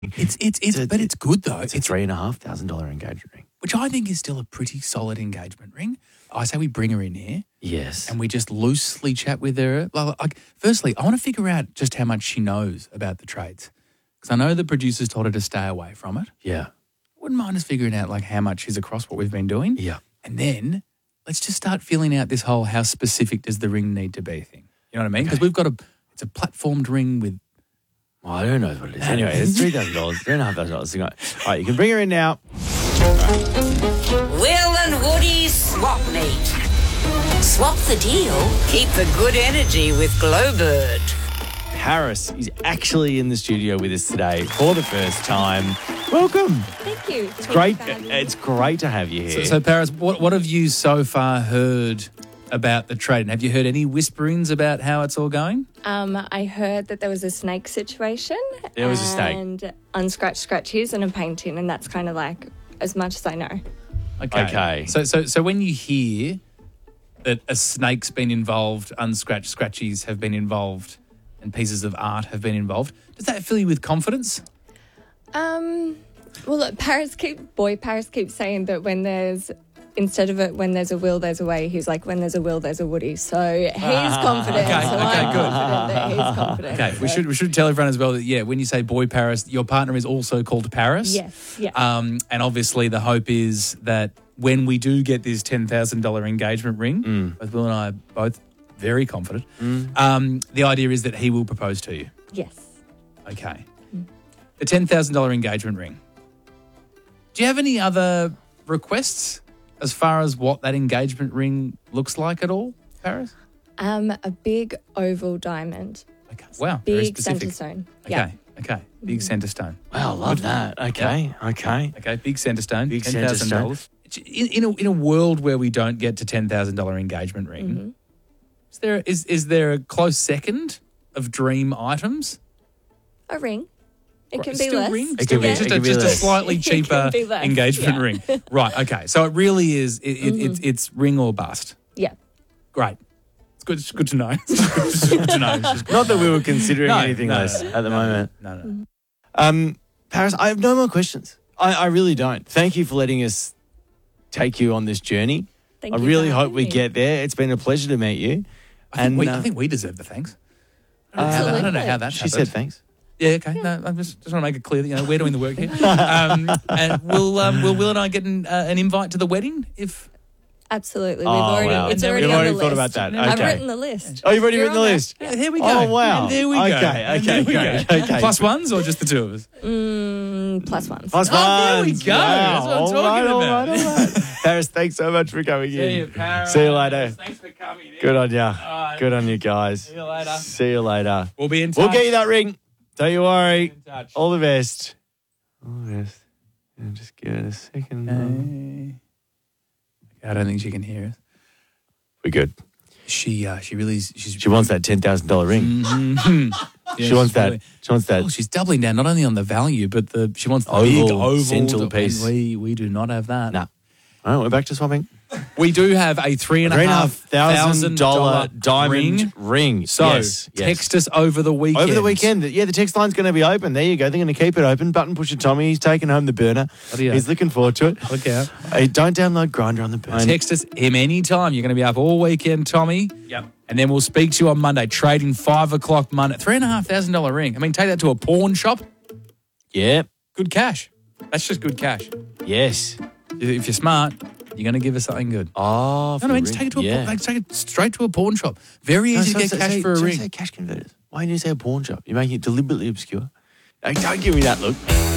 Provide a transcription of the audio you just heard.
But it's good though. It's a $3,500 engagement ring. Which I think is still a pretty solid engagement ring. I say we bring her in here. Yes. And we just loosely chat with her. Like, firstly, I want to figure out just how much she knows about the trades. Because I know the producers told her to stay away from it. Yeah. Wouldn't mind us figuring out like how much she's across what we've been doing. Yeah. And then let's just start feeling out this whole how specific does the ring need to be thing. You know what I mean? Because we've got it's a platformed ring with... Well, I don't know what it is. Anyway, it's $3,000, $3,500. All right, you can bring her in now. Will and Woody's Swap Meet. Swap the deal, keep the good energy with Glowbird. Paris is actually in the studio with us today for the first time. Welcome. Thank you. It's great. It's great to have you here. So Paris, what have you so far heard about the trade? And have you heard any whisperings about how it's all going? I heard that there was a snake situation. There was a snake. And unscratched scratchies and a painting, and that's kind of like as much as I know. Okay. So when you hear that a snake's been involved, unscratched scratchies have been involved, and pieces of art have been involved, does that fill you with confidence? Well, look, Paris keeps saying that when there's a will, there's a way. He's like, when there's a will, there's a Woody. So he's confident. Okay, so okay, I'm good. confident that he's confident. Okay, we should tell everyone as well that, when you say boy Paris, your partner is also called Paris. Yes, yeah. And obviously the hope is that when we do get this $10,000 engagement ring, both Will and I are both very confident, the idea is that he will propose to you. Yes. Okay. The $10,000 engagement ring. Do you have any other requests as far as what that engagement ring looks like at all, Paris? A big oval diamond. Okay. Wow. Very Big specific. centre stone. Okay. Yeah. Okay. Big centre stone. Wow, love that. Okay. Okay. Big centre stone. Big centre stone. $10,000. In a world where we don't get to $10,000 engagement ring, is there a close second of dream items? A ring. It can be Still less. ring? It can be- Just it can be a less. slightly It can cheaper be less, engagement yeah. ring. Right, okay. So it really is, it's ring or bust. Yeah. Great. It's good to know. It's good to know. It's just- Not that we were considering No, anything no, less no, at the moment. No. Paris, I have no more questions. I really don't. Thank you for letting us take you on this journey. Thank I you really for hope having we me. get there. It's been a pleasure to meet you. I think we deserve the thanks. I don't know how that She happened. said thanks. Yeah, okay. No, I just want to make it clear that we're doing the work here. And will Will and I get an invite to the wedding? If Absolutely. Wow. It's You've already on already the list. thought about that. I've Okay. written the list. Oh, you've already You're written the on there. list. yeah, here we go. Oh, wow. And there we go. Okay, And there we okay, go. okay. Plus ones or just the two of us? Plus ones. Plus there we ones. go. That's what I'm All talking all about. all right. Paris, thanks so much for coming in. Paris. See you later. Thanks for coming. Good on ya. right. Good on you guys. See you later. See you later. We'll be in touch. We'll get you that ring. Don't you worry. In touch. All the best. All the best. And just give it a second. I don't think she can hear us. We're good. She She wants that $10,000 ring. Yeah, She wants she's that. really- She wants that. Oh, she's doubling down not only on the value, but she wants the Oval, big oval central piece. We do not have that. No. All right, we're back to swapping. We do have a $3,500 diamond ring. So yes. text us over the weekend. Over the weekend. Yeah, the text line's going to be open. There you go. They're going to keep it open. Button pusher Tommy. He's taking home the burner. Bloody hell. He's looking forward to it. Look out. Hey, don't download Grindr on the burner. Text us him anytime. You're going to be up all weekend, Tommy. Yep. And then we'll speak to you on Monday. Trading 5 o'clock Monday. $3,500 ring. I mean, take that to a pawn shop. Yeah. Good cash. That's just good cash. Yes. If you're smart, you're going to give us something good. Oh, No, just take it to take it straight to a pawn shop. Very easy to get cash for a ring. Say cash converters. Why didn't you say a pawn shop? You're making it deliberately obscure. Hey, don't give me that look.